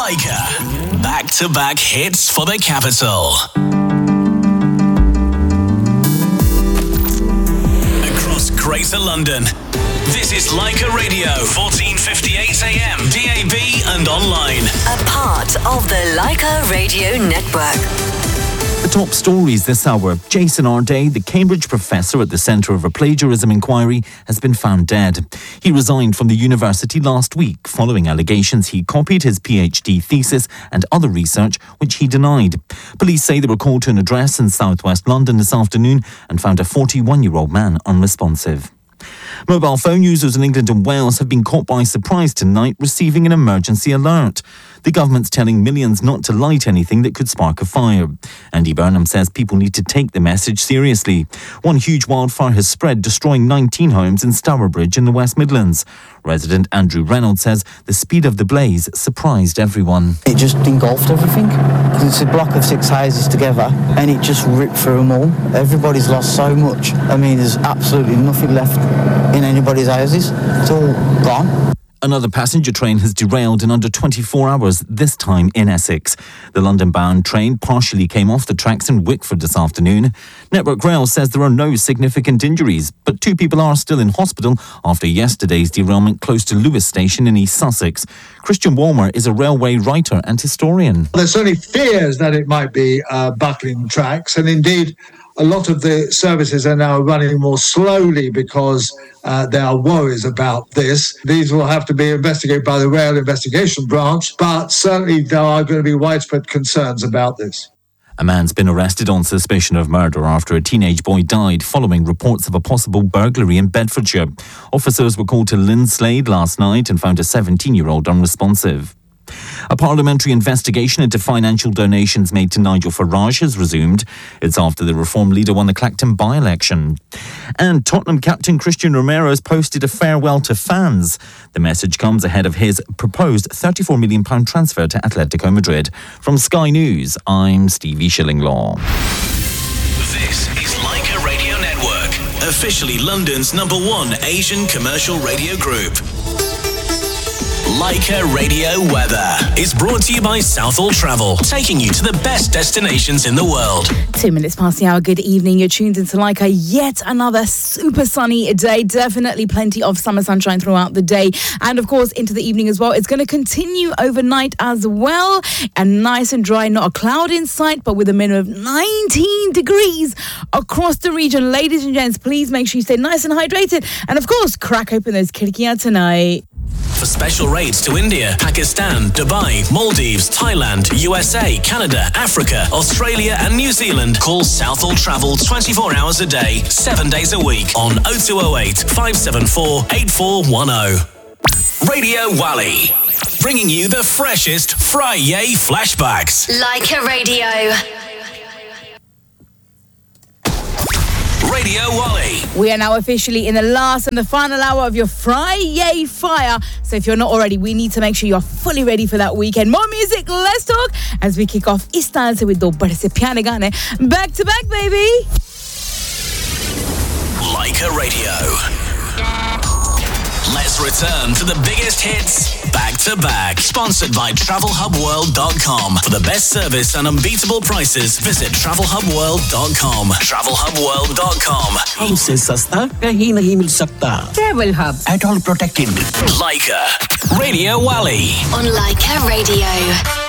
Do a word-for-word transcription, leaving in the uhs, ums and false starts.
Leica. Back-to-back hits for the capital. Across Greater London, this is Leica Radio, fourteen fifty-eight A M, D A B and online. A part of the Leica Radio Network. The top stories this hour. Jason Arday, the Cambridge professor at the Centre of a Plagiarism Inquiry, has been found dead. He resigned from the university last week following allegations he copied his PhD thesis and other research, which he denied. Police say they were called to an address in southwest London this afternoon and found a forty-one-year-old man unresponsive. Mobile phone users in England and Wales have been caught by surprise tonight, receiving an emergency alert. The government's telling millions not to light anything that could spark a fire. Andy Burnham says people need to take the message seriously. One huge wildfire has spread, destroying nineteen homes in Stourbridge in the West Midlands. Resident Andrew Reynolds says the speed of the blaze surprised everyone. It just engulfed everything. It's a block of six houses together and it just ripped through them all. Everybody's lost so much. I mean, there's absolutely nothing left in anybody's houses. It's all gone. Another passenger train has derailed in under twenty-four hours, this time in Essex. The London-bound train partially came off the tracks in Wickford this afternoon. Network Rail says there are no significant injuries, but two people are still in hospital after yesterday's derailment close to Lewis Station in East Sussex. Christian Walmer is a railway writer and historian. There's certainly fears that it might be uh, buckling tracks, and indeed a lot of the services are now running more slowly because uh, there are worries about this. These will have to be investigated by the Rail Investigation Branch, but certainly there are going to be widespread concerns about this. A man's been arrested on suspicion of murder after a teenage boy died following reports of a possible burglary in Bedfordshire. Officers were called to Linslade last night and found a seventeen-year-old unresponsive. A parliamentary investigation into financial donations made to Nigel Farage has resumed. It's after the Reform leader won the Clacton by-election. And Tottenham captain Christian Romero has posted a farewell to fans. The message comes ahead of his proposed thirty-four million pounds transfer to Atletico Madrid. From Sky News, I'm Stevie Shillinglaw. This is Leica Radio Network, officially London's number one Asian commercial radio group. Leica Radio Weather is brought to you by Southall Travel, taking you to the best destinations in the world. Two minutes past the hour. Good evening. You're tuned into Leica. Yet another super sunny day. Definitely plenty of summer sunshine throughout the day. And of course, into the evening as well. It's going to continue overnight as well. And nice and dry. Not a cloud in sight, but with a minimum of nineteen degrees across the region. Ladies and gents, please make sure you stay nice and hydrated. And of course, crack open those khirkiyan tonight. For special rates to India, Pakistan, Dubai, Maldives, Thailand, U S A, Canada, Africa, Australia and New Zealand, call Southall Travel twenty-four hours a day, seven days a week on oh two oh eight, five seven four, eight four one oh. Radio Wally, bringing you the freshest Friday flashbacks. Leica Radio. Radio Wally. We are now officially in the last and the final hour of your Friday Fire. So if you're not already, we need to make sure you're fully ready for that weekend. More music, less talk, as we kick off Istanze with Do Barse Piane Gane. Back to back, baby. Leica Radio. Let's return to the biggest hits back to back. Sponsored by travel hub world dot com. For the best service and unbeatable prices, visit travel hub world dot com. travel hub world dot com. हमसे सस्ता कहीं नहीं मिल सकता. Travel Hub. At all protected. Leica Radio Wally. On Leica Radio.